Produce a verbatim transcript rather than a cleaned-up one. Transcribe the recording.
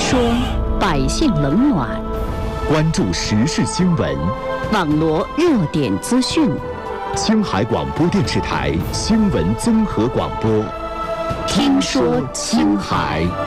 说百姓冷暖， 关注时事新闻， 网罗热点资讯。 青海广播电视台新闻综合广播， 听说青海。